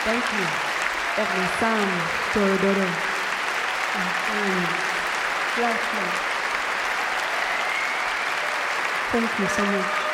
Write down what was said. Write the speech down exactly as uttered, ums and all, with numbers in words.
Thank you. Every Sam, Torodoro, and Flashman. Thank you so much.